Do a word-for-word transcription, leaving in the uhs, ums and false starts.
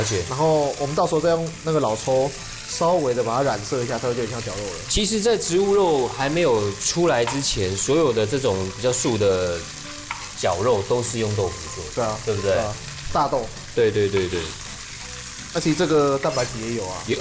解。 然后我们到时候再用那个老抽稍微的把它染色一下，它就有点像绞肉了。 其实，在植物肉还没有出来之前，所有的这种比较素的绞肉都是用豆腐做的， 对啊， 对不对？ 对啊，大豆。 对对对对。 那其实这个蛋白质也有啊。 有